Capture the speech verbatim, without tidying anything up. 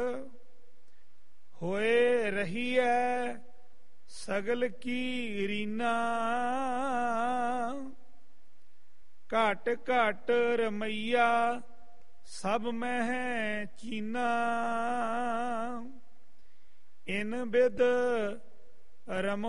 ਹੋਏ ਰਹੀਐ ਸਗਲ ਕੀ ਰੀਨਾ। ਘਟ ਘਟ ਰਮਈਆ ਸਭ ਮਹਿ ਚੀਨਾ। ਇਨ ਬਿਦ ਰਮ